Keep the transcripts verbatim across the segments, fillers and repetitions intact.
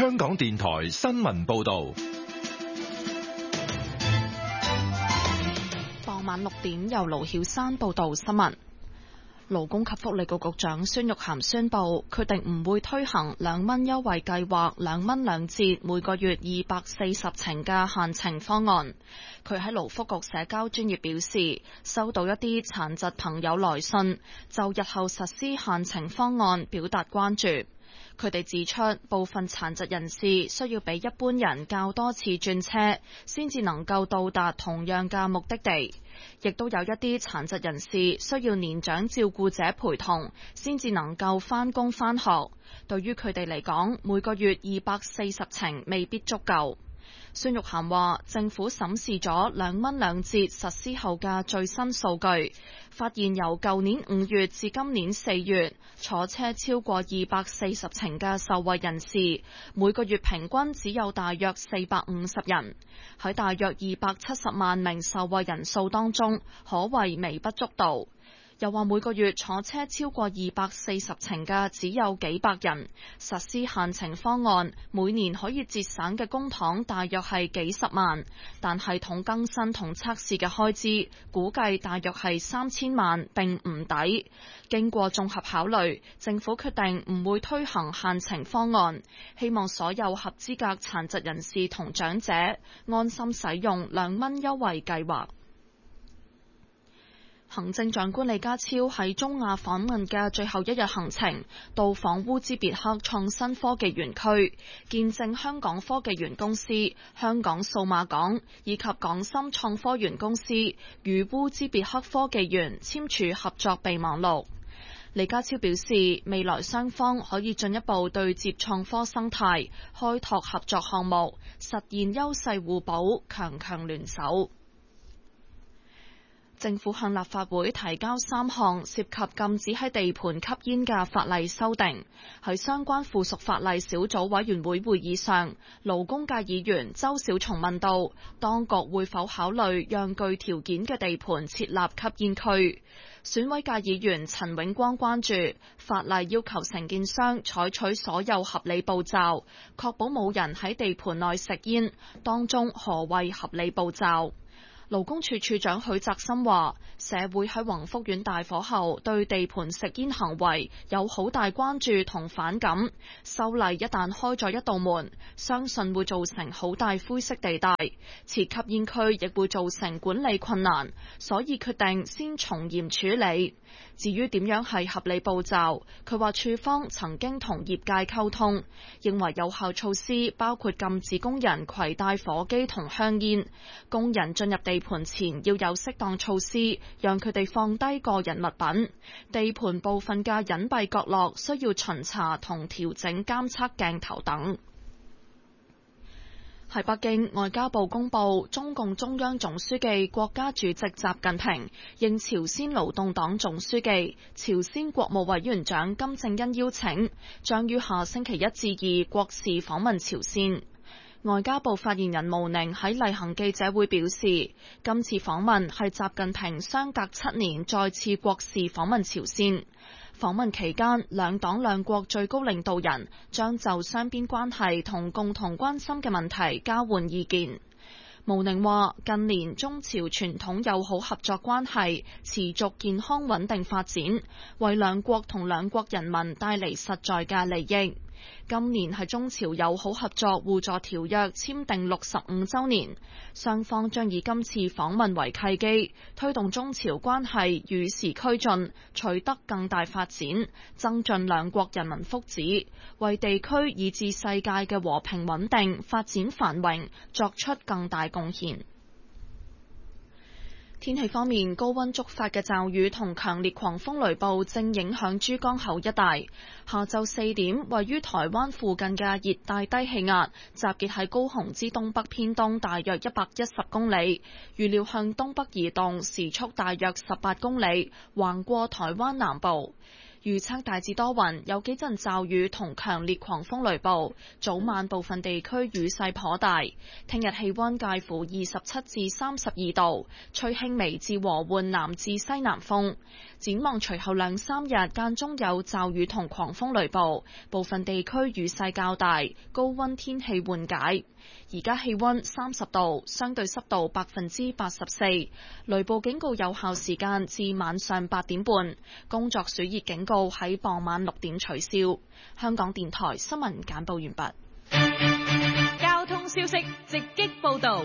香港電台新聞報道。 傍晚六點，由盧曉山報道新聞。勞工及福利局局長孫玉菡宣布，決定唔會推行兩蚊優惠計劃兩蚊兩折每個月二百四十程嘅限程方案。佢喺勞福局社交專頁表示，收到一啲殘疾朋友來信，就日後實施限程方案表達關注。佢哋指出，部分殘疾人士需要比一般人較多次轉車，先至能夠到達同樣嘅目的地。亦都有一啲殘疾人士需要年長照顧者陪同，先至能夠返工返學。對於佢哋嚟講，每個月二百四十程未必足夠。孫玉菡話，政府審視咗兩蚊兩折實施後嘅最新數據，發現由舊年五月至今年四月坐車超過二百四十程嘅受惠人士，每個月平均只有大約四百五十人。喺大約二百七十萬名受惠人數當中，可謂微不足道。又話每個月坐車超過二百四十程嘅只有幾百人，實施限程方案，每年可以節省嘅公帑大約係幾十萬，但系統更新同測試嘅開支估計大約係三千萬，並唔抵。經過綜合考慮，政府決定唔會推行限程方案，希望所有合資格殘疾人士同長者安心使用兩蚊優惠計劃。行政長官李家超喺中亞訪問嘅最後一日行程，到訪烏茲別克創新科技園區，見證香港科技園公司、香港數碼港以及港深創科園公司與烏茲別克科技園簽署合作備忘錄。李家超表示，未來雙方可以進一步對接創科生態，開拓合作項目，實現優勢互補，強強聯手。政府向立法會提交三項涉及禁止喺地盤吸煙嘅法例修訂。喺相關附屬法例小組委員會會議上，勞工界議員周小松問道，當局會否考慮讓具條件嘅地盤設立吸煙區？選委界議員陳永光關注法例要求承建商採取所有合理步驟，確保冇人喺地盤內食煙，當中何謂合理步驟？勞工處處長許澤森話，社會喺宏福苑大火後對地盤食煙行為有好大關注同反感，修例一旦開咗一道門，相信會造成好大灰色地帶，設吸煙區亦會造成管理困難，所以決定先從嚴處理。至於點樣係合理步驟，佢話處方曾經同業界溝通，認為有效措施包括禁止工人攜帶火機同香煙，工人進入地盤前要有適當措施，讓佢哋放低個人物品，地盤部分嘅隱蔽角落需要巡查同調整監測鏡頭等。喺北京，外交部公布，中共中央總書記、國家主席習近平應朝鮮勞動黨總書記、朝鮮國務委員長金正恩邀請，將於下星期一至二國事訪問朝鮮。外交部發言人毛寧喺例行記者會表示，今次訪問係習近平相隔七年再次國事訪問朝鮮。訪問期間，兩黨兩國最高領導人將就雙邊關係同共同關心嘅問題交換意見。毛寧話，近年中朝傳統友好合作關係持續健康穩定發展，為兩國同兩國人民帶嚟實在嘅利益。今年係中朝友好合作互助條約簽訂六十五週年，雙方將以今次訪問為契機，推動中朝關係與時俱進，取得更大發展，增進兩國人民福祉，為地區以至世界嘅和平穩定、發展繁榮作出更大貢獻。天氣方面，高溫觸發嘅驟雨同強烈狂風雷暴正影響珠江口一帶。下晝四點，位於台灣附近嘅熱帶低氣壓集結喺高雄之東北偏東大約一百一十公里，預料向東北移動，時速大約十八公里，橫過台灣南部。 預測大致多雲，有幾陣驟雨同強烈狂風雷暴，早晚部分地區雨勢頗大。聽日氣溫介乎二十七至三十二度，吹輕微至和緩南至西南風。展望隨後兩三日間中有驟雨同狂風雷暴，部分地區雨勢較大，高溫天氣緩解。而家氣溫三十度，相對濕度百分之八十四，雷暴警告有效時間至晚上八點半，工作暑熱警告喺傍晚六點取消。香港電台新聞簡報完畢。 交通消息直擊報道。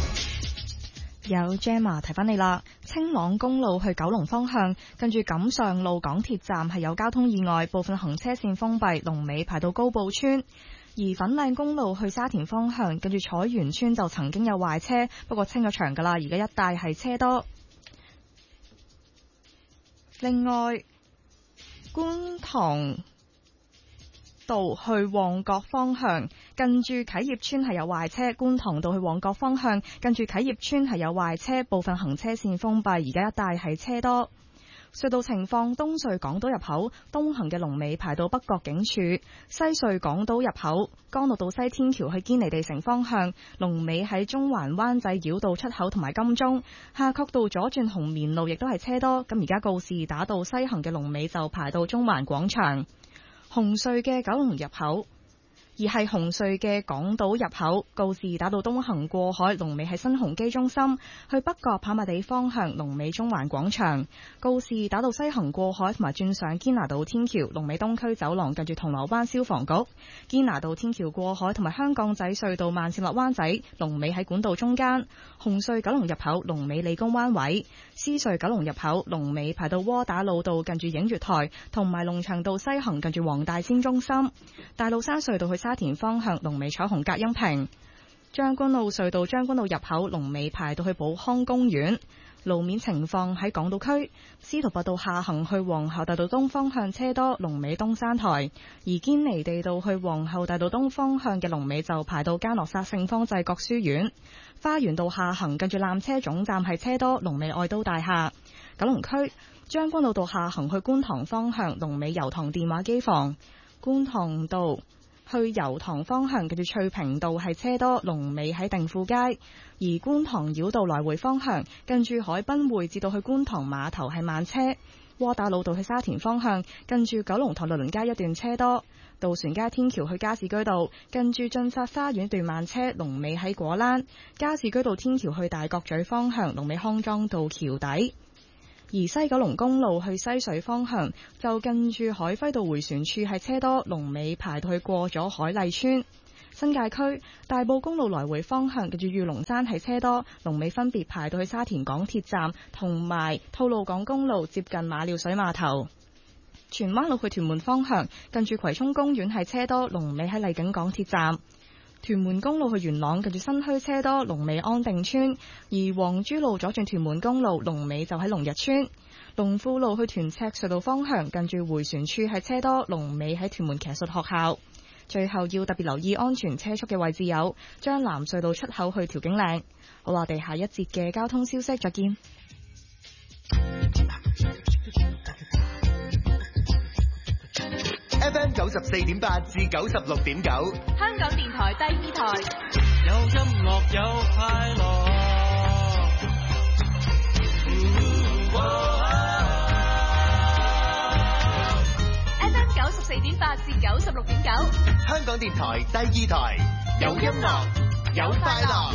有 Gemma 提翻你啦，青朗公路去九龍方向，跟住錦上路港鐵站係有交通意外，部分行車線封閉，龍尾排到高埔村。而粉嶺公路去沙田方向，跟住彩園村就曾經有壞車，不過清咗場噶啦，而家一帶係車多。另外，觀塘道去旺角方向，近住啟業村係有壞車；觀塘道去旺角方向，近住啟業村係有壞車，部分行車線封閉，而家一帶係車多。隧道情況：東隧港島入口東行嘅龍尾排到北角警署；西隧港島入口干諾道西天橋去堅尼地城方向，龍尾喺中環灣仔繞道出口同埋金鐘；夏慤道左轉紅棉路亦都係車多。咁而家告士打道西行嘅龍尾就排到中環廣場。紅隧嘅九龍入口，而係紅隧嘅港島入口，告士打道東行過海，龍尾喺新鴻基中心；去北角跑馬地方向，龍尾中環廣場；告士打道西行過海同埋轉上堅拿道天橋，龍尾東區走廊近住銅鑼灣消防局；堅拿道天橋過海同埋香港仔隧道慢線落灣仔，龍尾喺管道中間；紅隧九龍入口，龍尾理工灣位；獅隧九龍入口，龍尾排到窩打老道近住映月台，同埋龍翔道西行近住黃大仙中心；大老山隧道去沙田方向，龍尾彩虹隔音屏；將軍澳隧道將軍澳入口，龍尾排到去寶康公園。路面情況喺港島區，司徒拔道下行去皇后大道東方向車多，龍尾東山台；而堅尼地道去皇后大道東方向嘅龍尾就排到嘉諾撒聖方濟各書院。花園道下行近住纜車總站係車多，龍尾愛都大廈。九龍區將軍澳道下行去觀塘方向，龍尾油塘電話機房。觀塘道去油塘方向，近住翠屏道係車多，龍尾喺定富街；而觀塘繞道來回方向，近住海濱匯至到去觀塘碼頭係慢車；窩打老道去沙田方向，近住九龍塘律倫街一段車多；渡船街天橋去加士居道，近住駿發花園段慢車，龍尾喺果欄；加士居道天橋去大角咀方向，龍尾康莊道橋底。而西九龍公路去西隧方向，就近住海輝道迴旋處係車多，龍尾排到去過咗海麗村。新界區大埔公路來回方向，近住御龍山係車多，龍尾分別排到去沙田港鐵站同埋吐露港公路接近馬料水碼頭。荃灣路去屯門方向，近住葵涌公園係車多，龍尾喺麗景港鐵站。屯門公路去元朗，近住新墟車多，龍尾安定村；而黃珠路左轉屯門公路，龍尾就喺龍日村。龍富路去屯赤隧道方向，近住迴旋處係車多，龍尾喺屯門騎術學校。最後要特別留意安全車速嘅位置有將藍隧道出口去調景嶺。好啦，我哋下一節嘅交通消息再見。 F M 九十四點八至九十六點九， 香港電台第二台， 有音樂有快樂。 F M 九十四點八至九十六點九， 香港電台第二台，有音樂有快樂。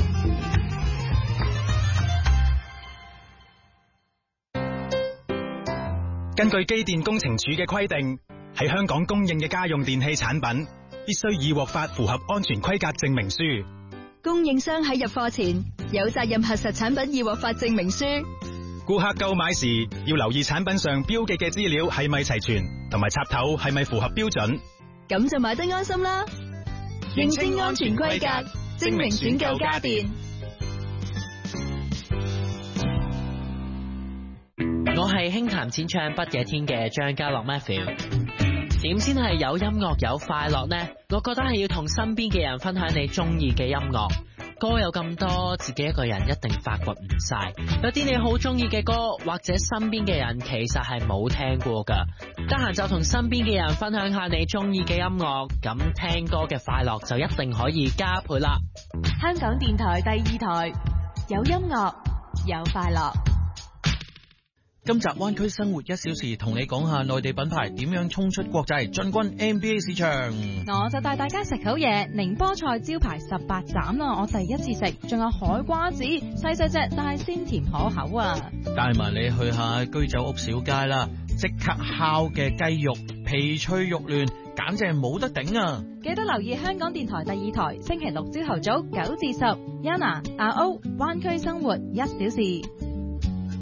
根據機電工程署嘅規定，喺香港供應嘅家用電器產品必須已獲發符合安全規格證明書。 供應商喺入貨前有責任核實產品已獲發證明書。 顧客購買時要留意產品上標記嘅資料係咪齊全，同埋插頭係咪符合標準。 咁就買得安心啦。認清安全規格，證明選購家電。 我係輕彈淺唱不夜天嘅張家樂 Matthew。 點先係有音樂有快樂呢？我覺得係要同身邊嘅人分享你中意嘅音樂。歌有咁多，自己一個人一定發掘唔晒。有啲你好中意嘅歌，或者身邊嘅人其實係冇聽過噶。得閒就同身邊嘅人分享下你中意嘅音樂，咁聽歌嘅快樂就一定可以加倍啦。 香港電台第二台，有音樂有快樂。 今集灣區生活一小時，同你講下內地品牌點樣衝出國際，進軍 N B A 市場。 我就帶大家食好嘢，寧波菜招牌十八斬啦，我第一次食，仲有海瓜子，細細隻但係鮮甜可口啊！ 帶埋你去下居酒屋小街啦，即刻烤嘅雞肉，皮脆肉嫩，簡直係冇得頂啊！ 記得留意香港電台第二台，星期六朝頭早九至十，Yana 阿 O 灣區生活一小時。